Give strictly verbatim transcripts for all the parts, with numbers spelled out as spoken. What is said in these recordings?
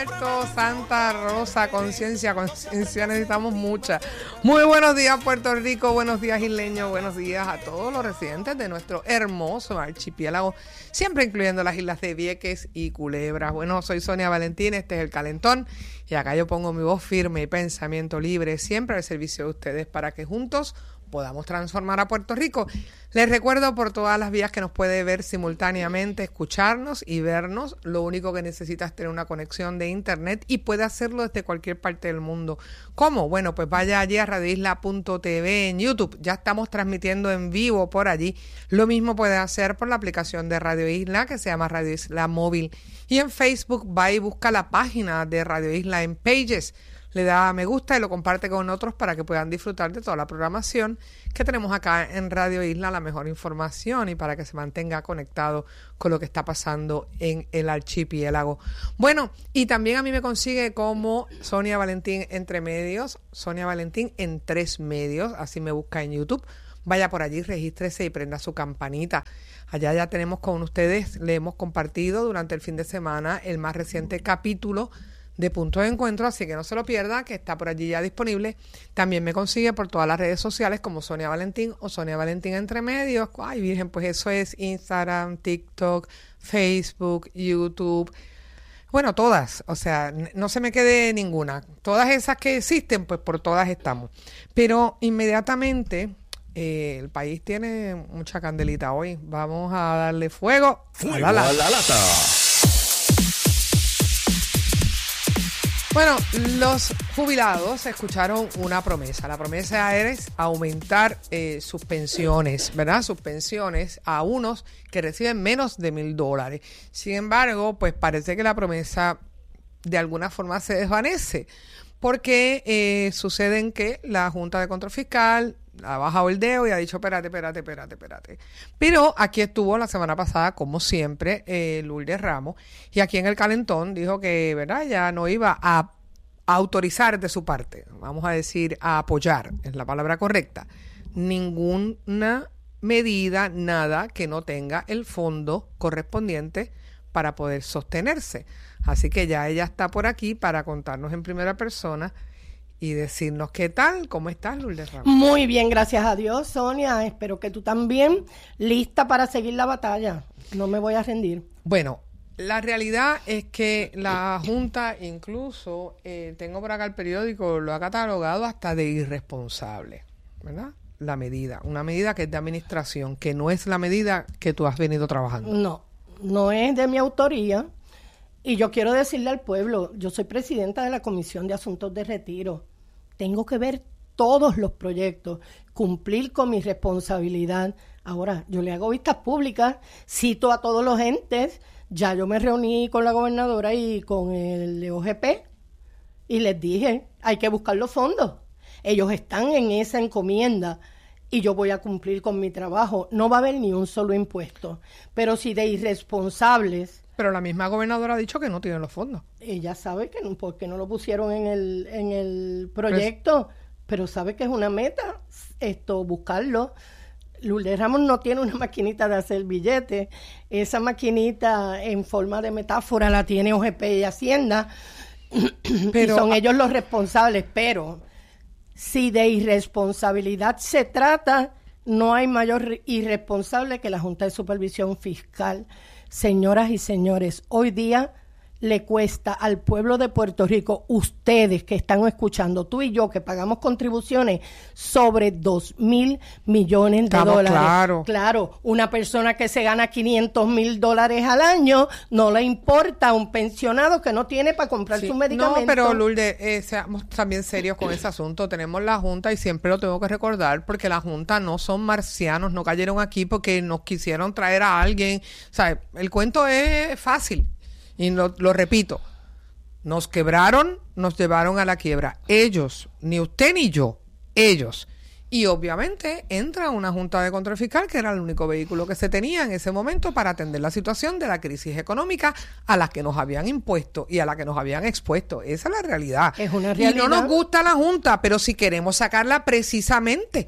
Santa Rosa, conciencia, conciencia, necesitamos mucha. Muy buenos días, Puerto Rico, buenos días, isleños, buenos días a todos los residentes de nuestro hermoso archipiélago, siempre incluyendo las islas de Vieques y Culebra. Bueno, soy Sonia Valentín, este es El Calentón, y acá yo pongo mi voz firme y pensamiento libre, siempre al servicio de ustedes, para que juntos podamos transformar a Puerto Rico. Les recuerdo por todas las vías que nos puede ver simultáneamente, escucharnos y vernos. Lo único que necesita es tener una conexión de internet y puede hacerlo desde cualquier parte del mundo. ¿Cómo? Bueno, pues vaya allí a radio isla punto t v en YouTube. Ya estamos transmitiendo en vivo por allí. Lo mismo puede hacer por la aplicación de Radio Isla, que se llama Radio Isla Móvil. Y en Facebook va y busca la página de Radio Isla en Pages. Le da a me gusta y lo comparte con otros para que puedan disfrutar de toda la programación que tenemos acá en Radio Isla, la mejor información, y para que se mantenga conectado con lo que está pasando en el archipiélago. Bueno, y también a mí me consigue como Sonia Valentín Entre Medios, Sonia Valentín en Tres Medios, así me busca en YouTube. Vaya por allí, regístrese y prenda su campanita. Allá ya tenemos con ustedes, le hemos compartido durante el fin de semana el más reciente capítulo de Punto de Encuentro, así que no se lo pierda, que está por allí ya disponible. También me consigue por todas las redes sociales como Sonia Valentín o Sonia Valentín Entre Medios. Ay, virgen, pues eso es Instagram, TikTok, Facebook, YouTube. Bueno, todas, o sea, no se me quede ninguna. Todas esas que existen, pues por todas estamos. Pero inmediatamente, eh, el país tiene mucha candelita hoy. Vamos a darle fuego, fuego a la lata. A la lata. Bueno, los jubilados escucharon una promesa. La promesa es aumentar eh, sus pensiones, ¿verdad? Sus pensiones a unos que reciben menos de mil dólares. Sin embargo, pues parece que la promesa de alguna forma se desvanece, porque eh, sucede en que la Junta de Control Fiscal ha bajado el dedo y ha dicho, espérate, espérate, espérate, espérate. Pero aquí estuvo la semana pasada, como siempre, eh, Lourdes Ramos, y aquí en El Calentón dijo que, ¿verdad?, ya no iba a, a autorizar de su parte, vamos a decir, a apoyar, es la palabra correcta, ninguna medida, nada que no tenga el fondo correspondiente para poder sostenerse. Así que ya ella está por aquí para contarnos en primera persona y decirnos qué tal, cómo estás, Lourdes Ramos. Muy bien, gracias a Dios, Sonia. Espero que tú también, lista para seguir la batalla. No me voy a rendir. Bueno, la realidad es que la Junta, incluso, eh, tengo por acá el periódico, lo ha catalogado hasta de irresponsable, ¿verdad? La medida, una medida que es de administración, que no es la medida que tú has venido trabajando. No, no es de mi autoría. Y yo quiero decirle al pueblo, yo soy presidenta de la Comisión de Asuntos de Retiro. Tengo que ver todos los proyectos, cumplir con mi responsabilidad. Ahora, yo le hago vistas públicas, cito a todos los entes. Ya yo me reuní con la gobernadora y con el O G P y les dije, hay que buscar los fondos. Ellos están en esa encomienda y yo voy a cumplir con mi trabajo. No va a haber ni un solo impuesto. Pero si de irresponsables... Pero la misma gobernadora ha dicho que no tienen los fondos. Ella sabe que no, porque no lo pusieron en el, en el proyecto, pues, pero sabe que es una meta esto, buscarlo. Lourdes Ramos no tiene una maquinita de hacer billetes. Esa maquinita en forma de metáfora la tiene O G P y Hacienda. Pero, y son ellos los responsables. Pero si de irresponsabilidad se trata, no hay mayor irresponsable que la Junta de Supervisión Fiscal. Señoras y señores, hoy día le cuesta al pueblo de Puerto Rico, ustedes que están escuchando, tú y yo que pagamos contribuciones, sobre dos mil millones de Estamos dólares. Claro. Claro, una persona que se gana quinientos mil dólares al año, no le importa a un pensionado que no tiene para comprar sí. sus medicamentos. No, pero Lourdes, eh, seamos también serios con ese asunto. Tenemos la Junta y siempre lo tengo que recordar, porque la Junta no son marcianos, no cayeron aquí porque nos quisieron traer a alguien. O sea, el cuento es fácil. Y lo, lo repito, nos quebraron, nos llevaron a la quiebra. Ellos, ni usted ni yo, ellos. Y obviamente entra una Junta de Control Fiscal, que era el único vehículo que se tenía en ese momento para atender la situación de la crisis económica a la que nos habían impuesto y a la que nos habían expuesto. Esa es la realidad. Es una realidad. Y no nos gusta la Junta, pero si queremos sacarla precisamente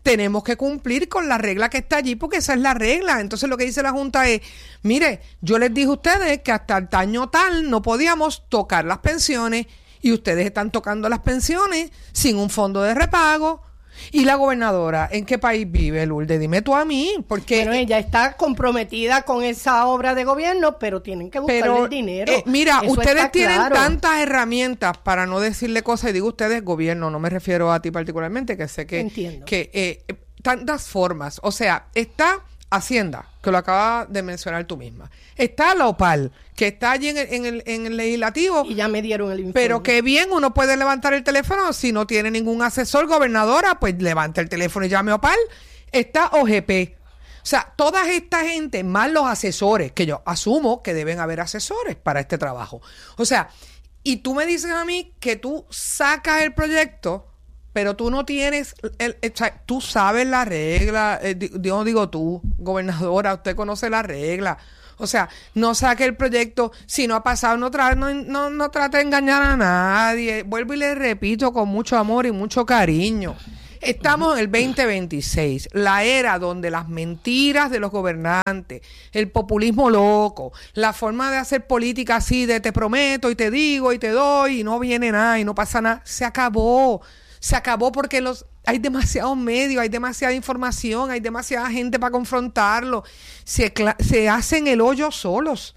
tenemos que cumplir con la regla que está allí porque esa es la regla. Entonces lo que dice la Junta es, mire, yo les dije a ustedes que hasta el año tal no podíamos tocar las pensiones y ustedes están tocando las pensiones sin un fondo de repago. ¿Y la gobernadora en qué país vive, Lourdes? Dime tú a mí, porque... Bueno, ella está comprometida con esa obra de gobierno, pero tienen que buscarle pero, el dinero. Eh, mira, Eso ustedes tienen claro. tantas herramientas para no decirle cosas, y digo ustedes, gobierno, no me refiero a ti particularmente, que sé que... Entiendo. que eh, tantas formas, o sea, está Hacienda, que lo acabas de mencionar tú misma, está la OPAL, que está allí en el, en el, en el legislativo. Y ya me dieron el informe. Pero que bien uno puede levantar el teléfono, si no tiene ningún asesor, gobernadora, pues levanta el teléfono y llame a OPAL. Está O G P. O sea, toda esta gente, más los asesores, que yo asumo que deben haber asesores para este trabajo. O sea, y tú me dices a mí que tú sacas el proyecto, pero tú no tienes, el, el, o sea, tú sabes la regla, eh, yo digo tú, gobernadora, usted conoce la regla. O sea, no saque el proyecto, si no ha pasado, no, tra no, no, no trate de engañar a nadie. Vuelvo y le repito con mucho amor y mucho cariño. Estamos en el veinte veintiséis, la era donde las mentiras de los gobernantes, el populismo loco, la forma de hacer política así de te prometo y te digo y te doy y no viene nada y no pasa nada, se acabó. Se acabó porque los hay demasiados medios, hay demasiada información, hay demasiada gente para confrontarlo. Se, se hacen el hoyo solos.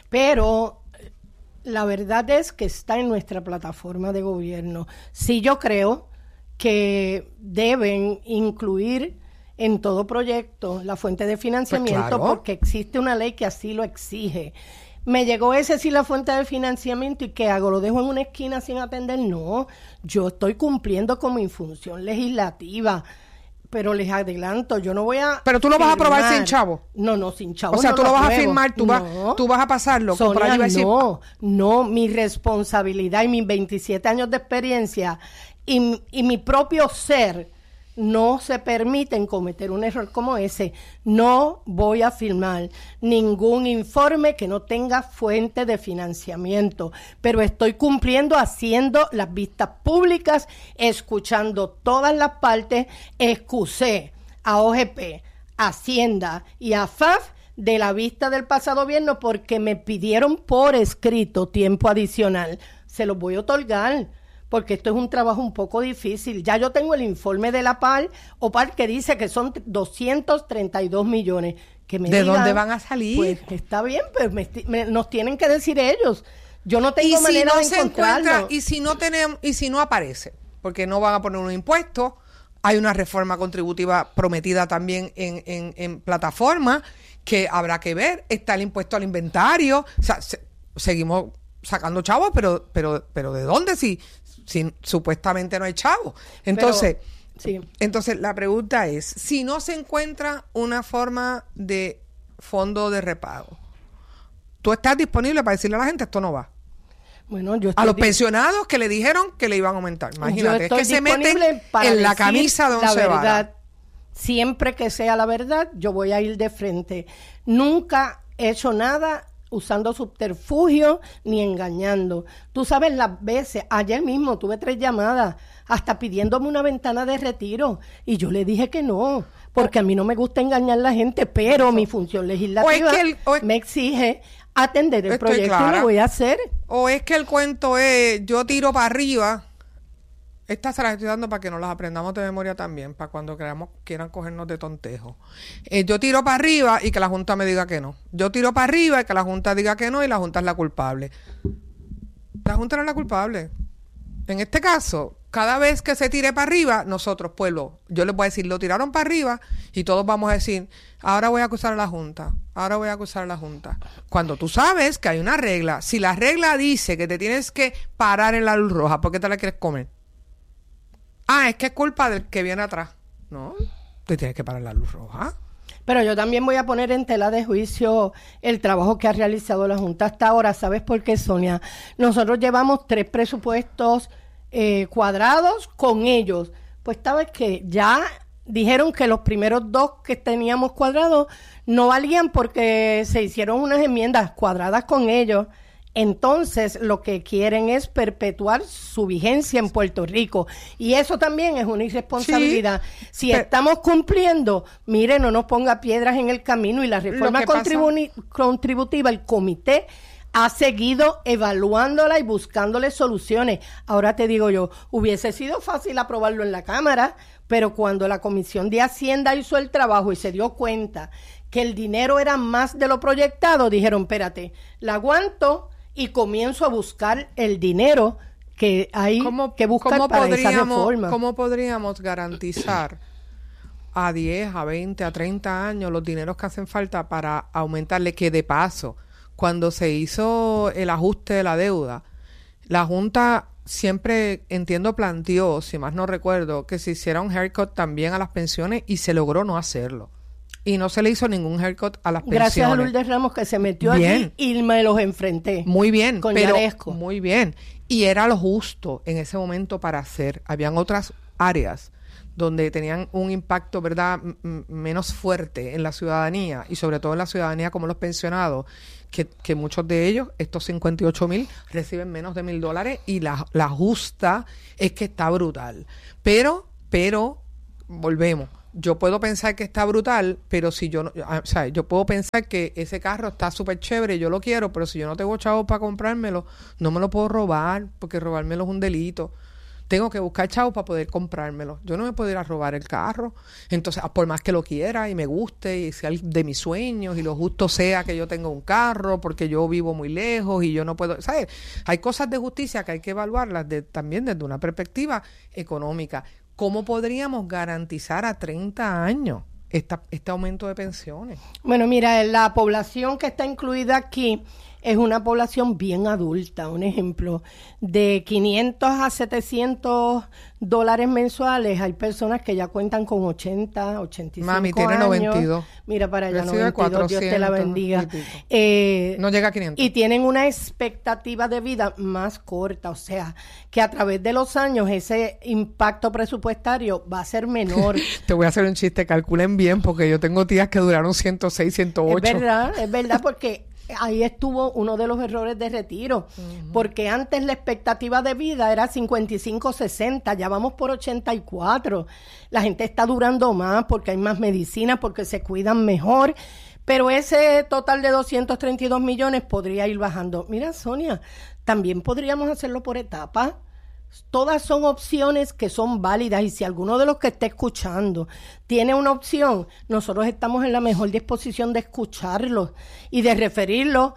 Pero la verdad es que está en nuestra plataforma de gobierno. Sí, yo creo que deben incluir en todo proyecto la fuente de financiamiento, pues claro, porque existe una ley que así lo exige. Me llegó ese sí la fuente de financiamiento y ¿qué hago? ¿Lo dejo en una esquina sin atender? No, yo estoy cumpliendo con mi función legislativa, pero les adelanto, yo no voy a... Pero tú lo vas a aprobar sin chavo. No, no, sin chavo. O sea, no tú lo, lo vas apruebo. a firmar, tú, no. vas, tú vas a pasarlo. Sonia, por allí va a decir... no, no, mi responsabilidad y mis veintisiete años de experiencia y, y mi propio ser no se permiten cometer un error como ese. No voy a firmar ningún informe que no tenga fuente de financiamiento, pero estoy cumpliendo haciendo las vistas públicas, escuchando todas las partes. Excusé a O G P, Hacienda y a F A F de la vista del pasado viernes porque me pidieron por escrito tiempo adicional. Se los voy a otorgar, porque esto es un trabajo un poco difícil. Ya yo tengo el informe de la P A L, OPAL, que dice que son doscientos treinta y dos millones. Que me ¿De digan, dónde van a salir? Pues está bien, pues me, me, nos tienen que decir ellos. Yo no tengo ¿Y manera si no de se encontrarlo. encuentra, y si no tenemos, y si no aparece, porque no van a poner un impuesto, hay una reforma contributiva prometida también en, en, en plataforma que habrá que ver, está el impuesto al inventario, o sea, se, seguimos sacando chavos, pero, pero, pero ¿de dónde si Si, supuestamente no hay chavo? Entonces, Pero, sí. entonces la pregunta es, si no se encuentra una forma de fondo de repago, ¿tú estás disponible para decirle a la gente esto no va? Bueno, yo a los di- pensionados que le dijeron que le iban a aumentar. Imagínate, yo es que se meten disponible para en la decir camisa de la once varas. verdad. Siempre que sea la verdad, yo voy a ir de frente. Nunca he hecho nada usando subterfugio ni engañando. Tú sabes las veces, ayer mismo tuve tres llamadas, hasta pidiéndome una ventana de retiro, y yo le dije que no, porque a mí no me gusta engañar a la gente, pero mi función legislativa O es que el- o es- me exige atender el Estoy proyecto clara. y lo voy a hacer. O es que el cuento es, yo tiro para arriba. Estas se las estoy dando para que nos las aprendamos de memoria también, para cuando queramos, quieran cogernos de tontejo. Eh, yo tiro para arriba y que la Junta me diga que no. Yo tiro para arriba y que la Junta diga que no y la Junta es la culpable. La Junta no es la culpable. En este caso, cada vez que se tire para arriba, nosotros, pueblo, yo les voy a decir, lo tiraron para arriba y todos vamos a decir, ahora voy a acusar a la Junta, ahora voy a acusar a la Junta. Cuando tú sabes que hay una regla, si la regla dice que te tienes que parar en la luz roja, ¿por qué te la quieres comer? Ah, es que es culpa del que viene atrás. No, te tienes que parar la luz roja. Pero yo también voy a poner en tela de juicio el trabajo que ha realizado la Junta hasta ahora. ¿Sabes por qué, Sonia? Nosotros llevamos tres presupuestos eh, cuadrados con ellos. Pues sabes que ya dijeron que los primeros dos que teníamos cuadrados no valían porque se hicieron unas enmiendas cuadradas con ellos Entonces, lo que quieren es perpetuar su vigencia en Puerto Rico. Y eso también es una irresponsabilidad. Sí, si pero, estamos cumpliendo, mire, no nos ponga piedras en el camino. Y la reforma contribu- contributiva, el comité ha seguido evaluándola y buscándole soluciones. Ahora te digo yo, hubiese sido fácil aprobarlo en la Cámara, pero cuando la Comisión de Hacienda hizo el trabajo y se dio cuenta que el dinero era más de lo proyectado, dijeron, espérate, la aguanto y comienzo a buscar el dinero que hay ¿Cómo, que buscar cómo para esa reforma. ¿Cómo podríamos garantizar a diez, a veinte, a treinta años los dineros que hacen falta para aumentarle? Que de paso, cuando se hizo el ajuste de la deuda, la Junta siempre, entiendo, planteó, si más no recuerdo, que se hiciera un haircut también a las pensiones y se logró no hacerlo. Y no se le hizo ningún haircut a las pensiones. Gracias a Lourdes Ramos que se metió bien. Allí y me los enfrenté. Muy bien, con pero Yaresco. Muy bien. Y era lo justo en ese momento para hacer. Habían otras áreas donde tenían un impacto, ¿verdad?, M- menos fuerte en la ciudadanía y sobre todo en la ciudadanía como los pensionados, que, que muchos de ellos, estos cincuenta y ocho mil, reciben menos de mil dólares y la, la justa es que está brutal. Pero, pero, volvemos. Yo puedo pensar que está brutal, pero si yo no, o sea, yo puedo pensar que ese carro está súper chévere, yo lo quiero, pero si yo no tengo chavos para comprármelo, no me lo puedo robar, porque robármelo es un delito. Tengo que buscar chavos para poder comprármelo. Yo no me puedo ir a robar el carro. Entonces, por más que lo quiera y me guste y sea de mis sueños y lo justo sea que yo tenga un carro porque yo vivo muy lejos y yo no puedo, ¿sabes? Hay cosas de justicia que hay que evaluarlas de, también desde una perspectiva económica. ¿Cómo podríamos garantizar a treinta años esta, este aumento de pensiones? Bueno, mira, la población que está incluida aquí es una población bien adulta. Un ejemplo, de quinientos a setecientos dólares mensuales, hay personas que ya cuentan con ochenta, ochenta y cinco Mami, tiene años. noventa y dos. Mira para allá, Recibe noventa y dos, Dios te la bendiga. Eh, no llega a quinientos. Y tienen una expectativa de vida más corta, o sea, que a través de los años ese impacto presupuestario va a ser menor. Te voy a hacer un chiste, calculen bien, porque yo tengo tías que duraron ciento seis, ciento ocho. Es verdad, es verdad, porque ahí estuvo uno de los errores de retiro, uh-huh. porque antes la expectativa de vida era cincuenta y cinco, sesenta, ya vamos por ochenta y cuatro. La gente está durando más porque hay más medicina, porque se cuidan mejor, pero ese total de doscientos treinta y dos millones podría ir bajando. Mira, Sonia, también podríamos hacerlo por etapas. Todas son opciones que son válidas y si alguno de los que esté escuchando tiene una opción, nosotros estamos en la mejor disposición de escucharlos y de referirlos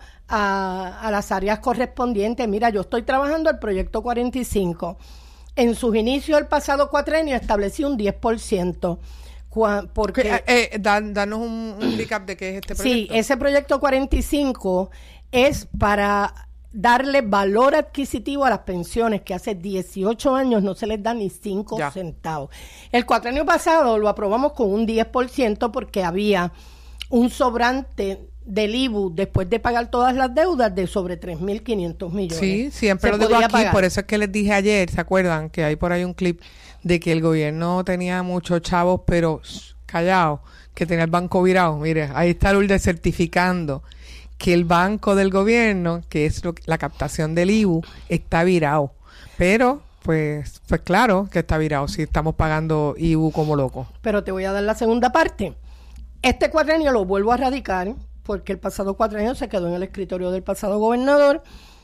a, a las áreas correspondientes. Mira, yo estoy trabajando el proyecto cuarenta y cinco. En sus inicios del pasado cuatrenio establecí un diez por ciento. Porque, eh, eh, dan, danos un, un recap de qué es este proyecto. Sí, ese proyecto cuarenta y cinco es para darle valor adquisitivo a las pensiones que hace dieciocho años no se les da ni cinco centavos. El cuatrenio pasado lo aprobamos con un diez por ciento porque había un sobrante del I B U después de pagar todas las deudas de sobre tres mil quinientos millones. Sí, siempre se lo digo aquí, pagar. Por eso es que les dije ayer, ¿se acuerdan? Que hay por ahí un clip de que el gobierno tenía muchos chavos, pero callados, que tenía el banco virado. Mire, ahí está Lourdes certificando que el banco del gobierno, que es lo, la captación del I B U, está virado. Pero, pues, pues claro que está virado si estamos pagando I B U como locos. Pero te voy a dar la segunda parte. Este cuatrenio lo vuelvo a radicar, porque el pasado cuatrenio se quedó en el escritorio del pasado gobernador.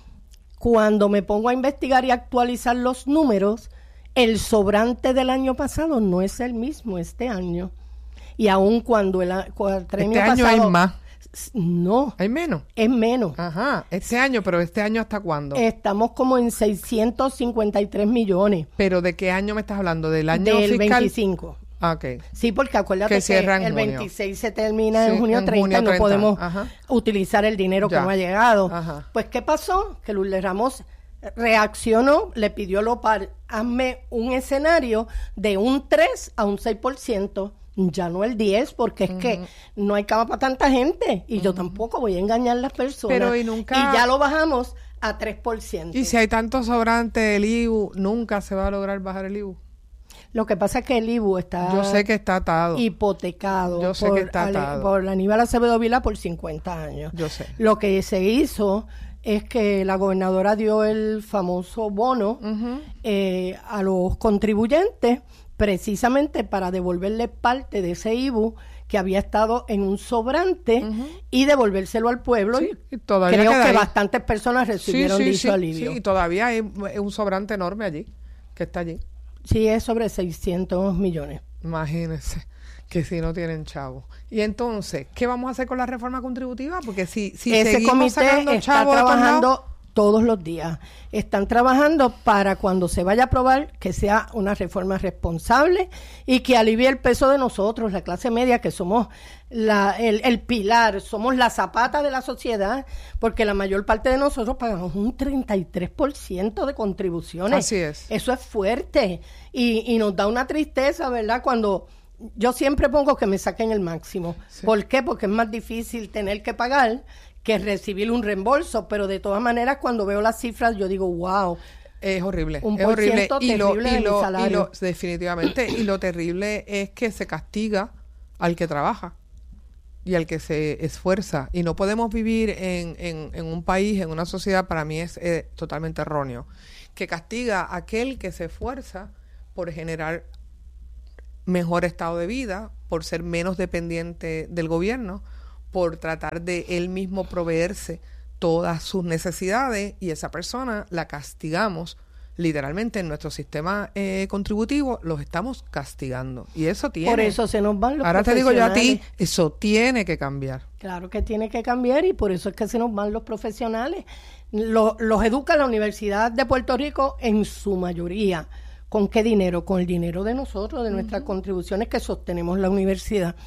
Cuando me pongo a investigar y actualizar los números, el sobrante del año pasado no es el mismo este año. Y aun cuando el cuatrenio este pasado... año hay más. No. ¿Hay menos? Es menos. Ajá, este año, pero ¿este año hasta cuándo? Estamos como en seiscientos cincuenta y tres millones. ¿Pero de qué año me estás hablando? ¿Del año Del fiscal? veinticinco. Ah, ok. Sí, porque acuérdate que, que el junio. veintiséis se termina sí, en junio en treinta, junio no treinta. podemos Ajá. utilizar el dinero ya. Que no ha llegado. Ajá. Pues, ¿qué pasó? Que Lourdes Ramos reaccionó, le pidió a Lopar, hazme un escenario de un tres a un seis por ciento. Ya no el diez, porque es uh-huh. que no hay cama para tanta gente y uh-huh. yo tampoco voy a engañar a las personas. Pero y nunca... Y ya lo bajamos a tres por ciento. Y si hay tanto sobrante del I B U, nunca se va a lograr bajar el I B U. Lo que pasa es que el I B U está... Yo sé que está atado. Hipotecado. Yo sé por, que está atado. Por Aníbal Acevedo Vila por cincuenta años. Yo sé. Lo que se hizo es que la gobernadora dio el famoso bono uh-huh. eh, a los contribuyentes precisamente para devolverle parte de ese I B U que había estado en un sobrante uh-huh. y devolvérselo al pueblo. Sí, y todavía creo que ahí. bastantes personas recibieron sí, sí, dicho sí, alivio. Sí, y todavía hay un sobrante enorme allí, que está allí. Sí, es sobre seiscientos millones. Imagínense que si no tienen chavos. Y entonces, ¿qué vamos a hacer con la reforma contributiva? Porque si, si ese seguimos comité sacando está chavos trabajando todos los días. Están trabajando para cuando se vaya a aprobar que sea una reforma responsable y que alivie el peso de nosotros, la clase media, que somos la, el, el pilar, somos la zapata de la sociedad, porque la mayor parte de nosotros pagamos un treinta y tres por ciento de contribuciones. Así es. Eso es fuerte y, y nos da una tristeza, ¿verdad? Cuando yo siempre pongo que me saquen el máximo. Sí. ¿Por qué? Porque es más difícil tener que pagar que recibir un reembolso, pero de todas maneras cuando veo las cifras yo digo, wow, es horrible, un es horrible y lo, y lo, y lo definitivamente y lo terrible es que se castiga al que trabaja y al que se esfuerza y no podemos vivir en, en, en un país, en una sociedad, para mí es eh, totalmente erróneo, que castiga a aquel que se esfuerza por generar mejor estado de vida, por ser menos dependiente del gobierno, por tratar de él mismo proveerse todas sus necesidades, y esa persona la castigamos literalmente en nuestro sistema eh, contributivo, los estamos castigando. Y eso tiene... Por eso se nos van los Ahora te digo yo a ti, eso tiene que cambiar. Claro que tiene que cambiar y por eso es que se nos van los profesionales. Lo, los educa la Universidad de Puerto Rico en su mayoría. ¿Con qué dinero? Con el dinero de nosotros, de nuestras uh-huh. contribuciones que sostenemos la universidad.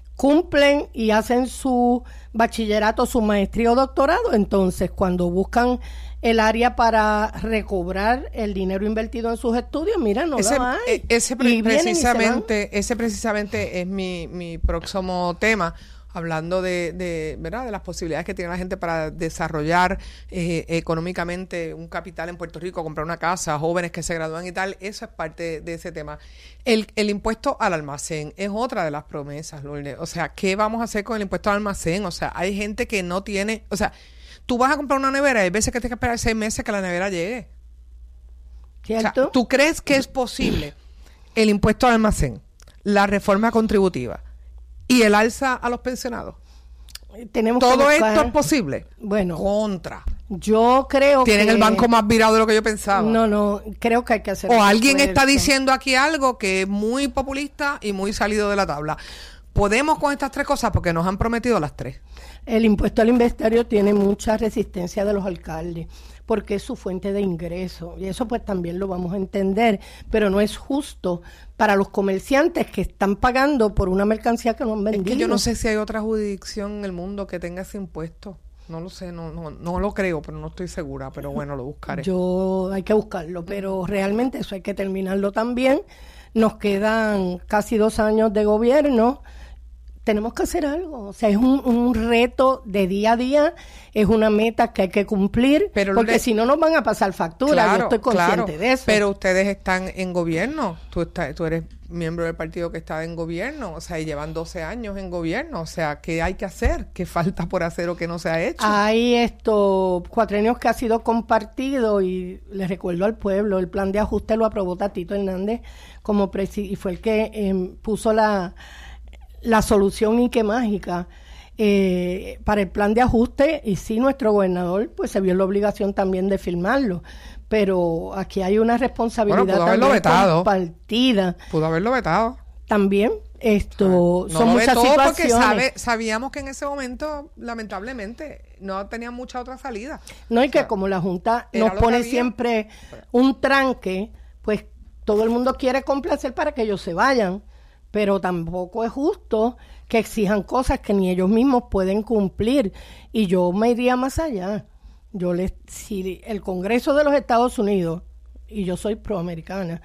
Cumplen y hacen su bachillerato, su maestría o doctorado, entonces cuando buscan el área para recobrar el dinero invertido en sus estudios, mira, no ese, lo hay. Ese pre- precisamente, ese precisamente es mi, mi próximo tema, hablando de, de, ¿verdad?, de las posibilidades que tiene la gente para desarrollar eh, económicamente un capital en Puerto Rico, comprar una casa, jóvenes que se gradúan y tal. Eso es parte de ese tema. El, el impuesto al almacén es otra de las promesas, Lourdes. O sea, ¿qué vamos a hacer con el impuesto al almacén? O sea, hay gente que no tiene... O sea, tú vas a comprar una nevera y hay veces que tienes que esperar seis meses que la nevera llegue. ¿Cierto? O sea, ¿tú crees que es posible el impuesto al almacén, la reforma contributiva y el alza a los pensionados? Tenemos ¿Todo buscar, esto es posible? Bueno, contra. Yo creo Tienen que... el banco más virado de lo que yo pensaba. No, no, creo que hay que hacer... O alguien está diciendo aquí algo que es muy populista y muy salido de la tabla. Podemos con estas tres cosas porque nos han prometido las tres. El impuesto al inventario tiene mucha resistencia de los alcaldes porque es su fuente de ingreso y eso pues también lo vamos a entender, pero no es justo para los comerciantes que están pagando por una mercancía que no han vendido. Es que yo no sé si hay otra jurisdicción en el mundo que tenga ese impuesto. No lo sé, no, no, no lo creo, pero no estoy segura, pero bueno, lo buscaré. Yo, hay que buscarlo, pero realmente eso hay que terminarlo también. Nos quedan casi dos años de gobierno. Tenemos que hacer algo, o sea, es un, un reto de día a día, es una meta que hay que cumplir, pero porque le, si no nos van a pasar facturas, claro, yo estoy consciente claro, de eso. Pero ustedes están en gobierno, tú, estás, tú eres miembro del partido que está en gobierno, o sea, y llevan doce años en gobierno, o sea, ¿qué hay que hacer? ¿Qué falta por hacer o qué no se ha hecho? Hay estos cuatrienios que ha sido compartido y les recuerdo al pueblo, el plan de ajuste lo aprobó Tatito Hernández como presi- y fue el que eh, puso la... la solución y qué mágica eh, para el plan de ajuste, y sí, nuestro gobernador pues se vio en la obligación también de firmarlo, pero aquí hay una responsabilidad bueno, pudo haberlo vetado. compartida. Pudo haberlo vetado. También esto o sea, no son lo muchas vetó situaciones. Porque sabe, sabíamos que en ese momento, lamentablemente, no tenía mucha otra salida. No, y o sea, que como la Junta nos pone siempre un tranque, pues todo el mundo quiere complacer para que ellos se vayan. Pero tampoco es justo que exijan cosas que ni ellos mismos pueden cumplir. Y yo me iría más allá. Yo les, si el Congreso de los Estados Unidos, y yo soy proamericana,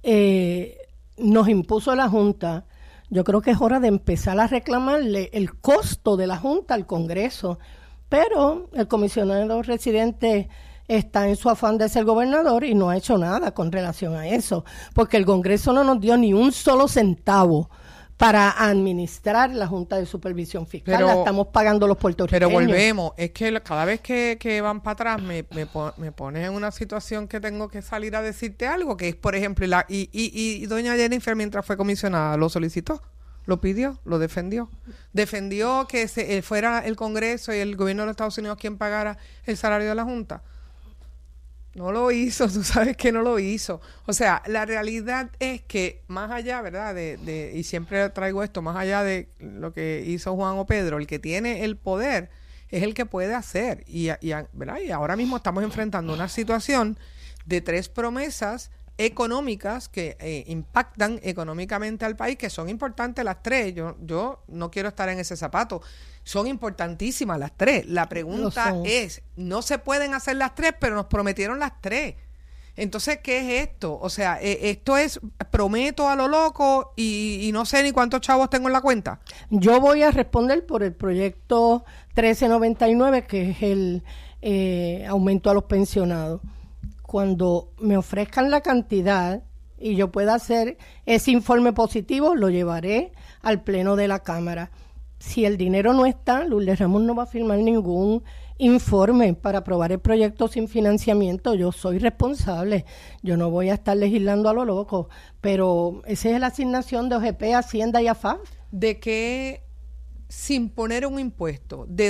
eh, nos impuso la Junta, yo creo que es hora de empezar a reclamarle el costo de la Junta al Congreso. Pero el comisionado residente está en su afán de ser gobernador y no ha hecho nada con relación a eso, porque el Congreso no nos dio ni un solo centavo para administrar la Junta de Supervisión Fiscal. Pero, la estamos pagando los puertorriqueños. Pero volvemos, es que cada vez que, que van para atrás me, me, me pones en una situación que tengo que salir a decirte algo, que es, por ejemplo, la, y, y, y doña Jennifer, mientras fue comisionada, lo solicitó, lo pidió, lo defendió. Defendió que se, eh, fuera el Congreso y el gobierno de los Estados Unidos quien pagara el salario de la Junta. No lo hizo, tú sabes que no lo hizo. O sea, la realidad es que más allá, ¿verdad? De, de, y siempre traigo esto, más allá de lo que hizo Juan o Pedro, el que tiene el poder es el que puede hacer. Y, y, ¿verdad? Y ahora mismo estamos enfrentando una situación de tres promesas económicas que eh, impactan económicamente al país, que son importantes las tres. Yo, yo no quiero estar en ese zapato. Son importantísimas las tres. La pregunta es, no se pueden hacer las tres, pero nos prometieron las tres. Entonces, ¿qué es esto? O sea, eh, esto es prometo a lo loco y, y no sé ni cuántos chavos tengo en la cuenta. Yo voy a responder por el proyecto trece noventa y nueve, que es el eh, aumento a los pensionados. Cuando me ofrezcan la cantidad y yo pueda hacer ese informe positivo, lo llevaré al pleno de la Cámara. Si el dinero no está, Lourdes Ramos no va a firmar ningún informe para aprobar el proyecto sin financiamiento. Yo soy responsable, yo no voy a estar legislando a lo loco, pero esa es la asignación de O G P, Hacienda y A F A F. De que sin poner un impuesto, de